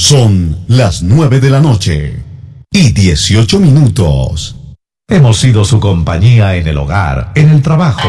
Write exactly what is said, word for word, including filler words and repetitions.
Son las nueve de la noche y dieciocho minutos. Hemos sido su compañía en el hogar, en el trabajo,